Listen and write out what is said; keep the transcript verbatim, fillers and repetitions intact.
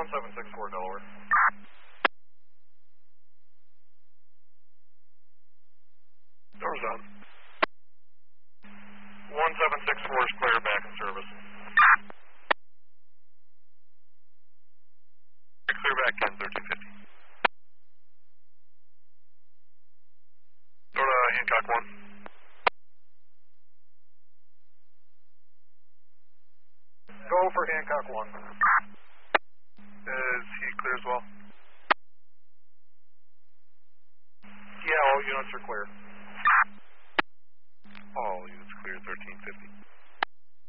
one seven six four, Delaware. Doors on. one seven six four is clear, back in service. Clear back ten, thirteen fifty. Door to Hancock one. Go for Hancock one. Is he clear as well? Yeah, all units are clear. All units clear, thirteen fifty.